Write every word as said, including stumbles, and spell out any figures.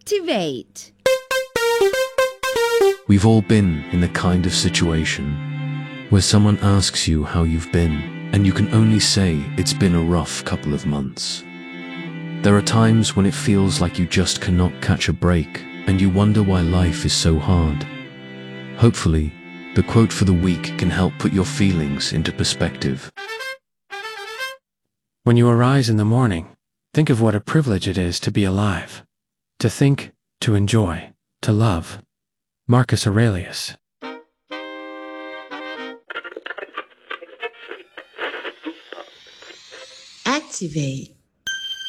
Activate. We've all been in the kind of situation where someone asks you how you've been, and you can only say it's been a rough couple of months. There are times when it feels like you just cannot catch a break, and you wonder why life is so hard. Hopefully, the quote for the week can help put your feelings into perspective. When you arise in the morning, think of what a privilege it is to be alive, to think, to enjoy, to love. Marcus Aurelius. Activate.